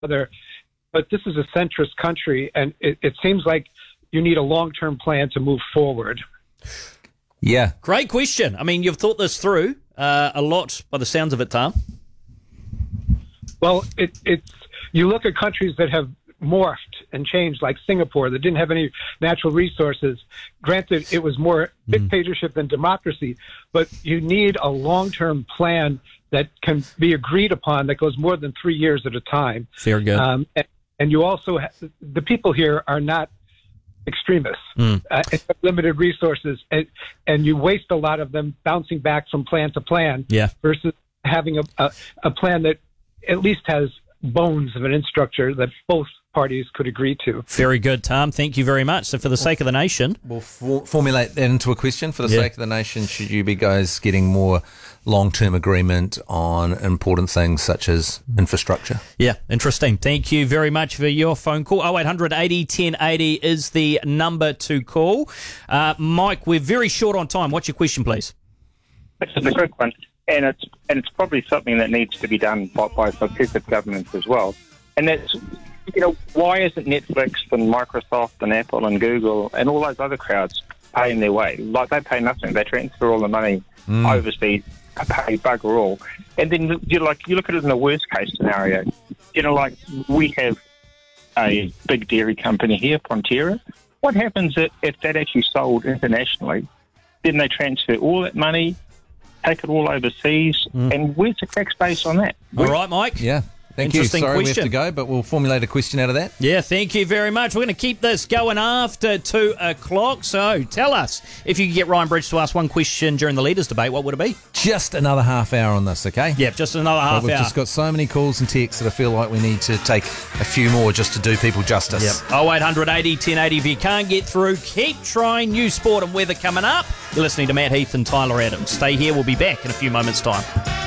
other. But this is a centrist country, and it seems like you need a long-term plan to move forward. Yeah. Great question. I mean, you've thought this through a lot by the sounds of it, Tom. Well, it's you look at countries that have morphed and changed, like Singapore, that didn't have any natural resources. Granted, it was more dictatorship than democracy, but you need a long-term plan that can be agreed upon that goes more than 3 years at a time. Very good. And you also the people here are not extremists. Have limited resources, and you waste a lot of them bouncing back from plan to plan versus having a plan that at least has bones of an structure that both parties could agree to. Very good, Tom. Thank you very much. So for the sake of the nation... We'll formulate that into a question. For the sake of the nation, should you be guys getting more long-term agreement on important things such as infrastructure? Yeah, interesting. Thank you very much for your phone call. 0800 80 1080 is the number to call. Mike, we're very short on time. What's your question, please? It's a quick one, and it's probably something that needs to be done by successive governments as well. And that's, why isn't Netflix and Microsoft and Apple and Google and all those other crowds paying their way? Like, they pay nothing. They transfer all the money overseas, pay bugger all. And then you look at it in the worst case scenario. Like, we have a big dairy company here, Fonterra. What happens if that actually sold internationally? Then they transfer all that money, take it all overseas, and where's the tax base on that? All right, Mike. Yeah. Thank you. Sorry, question. We have to go, but we'll formulate a question out of that. Yeah, thank you very much. We're going to keep this going after 2 o'clock. So tell us, if you could get Ryan Bridge to ask one question during the leaders' debate, what would it be? Just another half hour on this, okay? Yeah, just another half hour. We've just got so many calls and texts that I feel like we need to take a few more just to do people justice. Yep. 0800 80 1080. If you can't get through, keep trying. New sport and weather coming up. You're listening to Matt Heath and Tyler Adams. Stay here. We'll be back in a few moments' time.